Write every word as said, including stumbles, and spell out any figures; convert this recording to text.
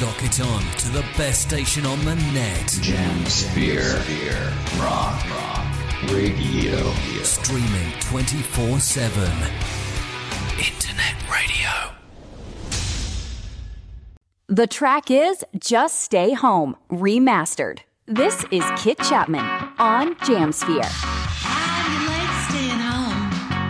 Lock it on to the best station on the net. Jamsphere. Rock. Rock. Radio. Streaming twenty-four seven. Internet radio. The track is Just Stay Home, remastered. This is Kit Chapman on Jamsphere.